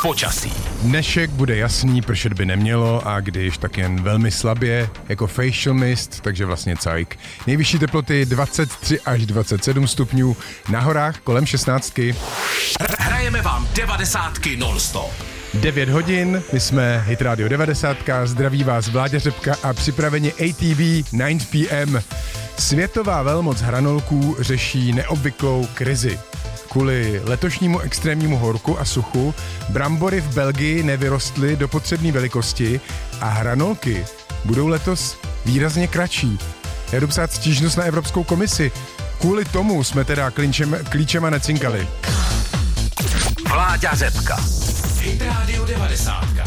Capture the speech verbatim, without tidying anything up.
Počasí. Dnešek bude jasný, pršet by nemělo a když tak jen velmi slabě, jako facial mist, takže vlastně cajk. Nejvyšší teploty dvacet tři až dvacet sedm stupňů, na horách kolem šestnáctky. Hrajeme vám devadesátky non-stop. devět hodin, my jsme Hit Radio devadesát, zdraví vás Vláďa Řepka a připraveni A T V devět P M. Světová velmoc hranolků řeší neobvyklou krizi. Kvůli letošnímu extrémnímu horku a suchu brambory v Belgii nevyrostly do potřebné velikosti a hranolky budou letos výrazně kratší. Já jdu psát stížnost na Evropskou komisi. Kvůli tomu jsme teda klíčem, klíčema necinkali. Vláďa Řepka. Hit Radio devadesát.